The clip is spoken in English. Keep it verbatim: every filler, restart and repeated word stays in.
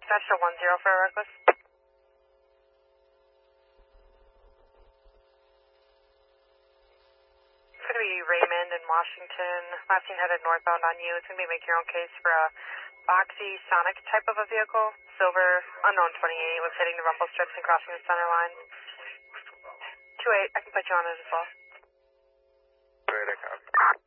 That's a one zero for a reckless. It's going to be Raymond in Washington. Last seen headed northbound on you. It's going to be make your own case for a boxy Sonic type of a vehicle. Silver, unknown twenty-eight, was hitting the rumble strips and crossing the center line. two eight, I can put you on it as well. Great, I can.